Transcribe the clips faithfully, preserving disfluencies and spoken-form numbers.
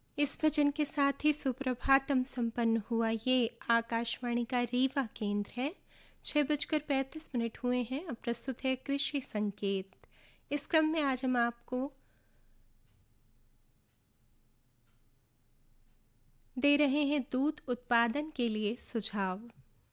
इस भजन के साथ ही सुप्रभातम संपन्न हुआ। ये आकाशवाणी का रीवा केंद्र है। छः बजकर पैंतीस मिनट हुए हैं। अब प्रस्तुत है कृषि संकेत। इस क्रम में आज हम आपको दे रहे हैं दूध उत्पादन के लिए सुझाव।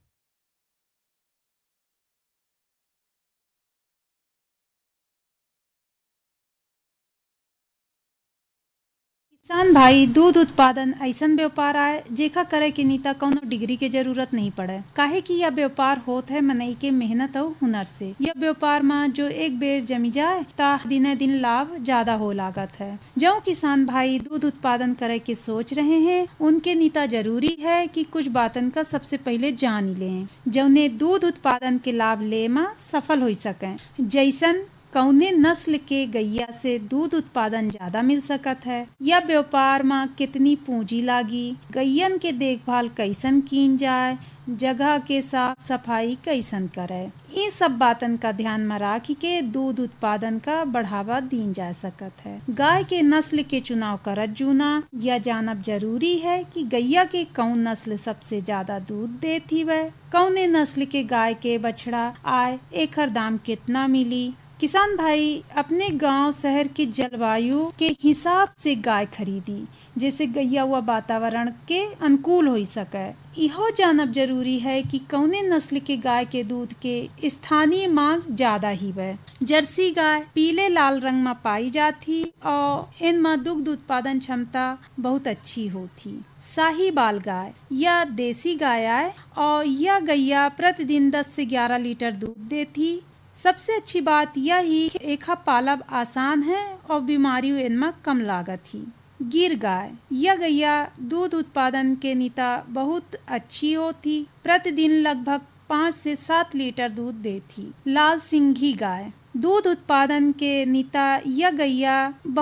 किसान भाई, दूध उत्पादन ऐसन व्यापार आए जेका करे के नीता कौनो डिग्री के जरूरत नहीं पड़े। काहे कि यह व्यापार होत है मनई के मेहनत और हुनर से। यह व्यापार में जो एक बेर जमी जाए ता दिने दिन लाभ ज्यादा हो लागत है। जो किसान भाई दूध उत्पादन करे के सोच रहे हैं उनके नीता जरूरी है कि कुछ बातन का सबसे पहले जान लें जौने दूध उत्पादन के लाभ ले में सफल हो सके। जैसन कौने नस्ल के गैया से दूध उत्पादन ज्यादा मिल सकत है, या व्यापार में कितनी पूंजी लागी, गैयन के देखभाल कैसन कीन जाए, जगह के साफ सफाई कैसन करे। ये सब बातन का ध्यान में राखी के दूध उत्पादन का बढ़ावा दीन जा सकत है। गाय के नस्ल के चुनाव करत जूना यह जानब जरूरी है कि गैया के कौन नस्ल सबसे ज्यादा दूध देती है, कौने नस्ल के गाय के बछड़ा आए, एकर दाम कितना मिली। किसान भाई अपने गांव शहर के जलवायु के हिसाब से गाय खरीदी जैसे गैया हुआ वातावरण के अनुकूल हो सके। इहो जानब जरूरी है कि कौने नस्ल के गाय के दूध के स्थानीय मांग ज्यादा ही है। जर्सी गाय पीले लाल रंग में पाई जाती और इनमें दुग्ध उत्पादन क्षमता बहुत अच्छी होती। साहीवाल गाय या देसी गाय है और यह गैया प्रतिदिन दस से ग्यारह लीटर दूध देती। सबसे अच्छी बात यह ही एका पालब आसान है और बीमारी इनमें कम लागत ही। गिर गाय यह गैया दूध उत्पादन के नीता बहुत अच्छी होती, प्रतिदिन लगभग पाँच से सात लीटर दूध देती। लाल सिंघी गाय दूध उत्पादन के नीता यह गैया